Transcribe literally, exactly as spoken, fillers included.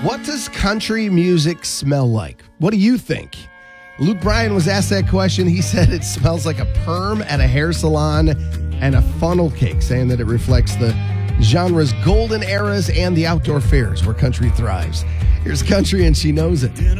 What does country music smell like? What do you think? Luke Bryan was asked that question. He said it smells like a perm at a hair salon and a funnel cake, saying that it reflects the genre's golden eras and the outdoor fairs where country thrives. Here's Country and She Knows It.